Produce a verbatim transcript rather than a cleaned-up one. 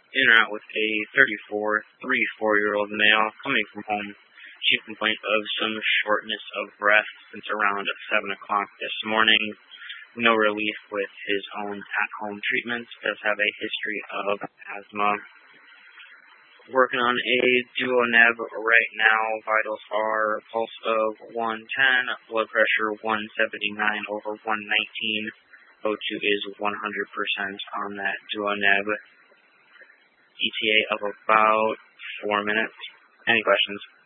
in or out with a thirty-four, thirty-four-year-old male coming from home. Chief complaint of some shortness of breath since around seven o'clock this morning. No relief with his own at-home treatments. Does have a history of asthma. Working on a duoneb right now. Vitals are a pulse of one ten, blood pressure one seventy-nine over one nineteen. O two is one hundred percent on that duoneb. E T A of about four minutes. Any questions?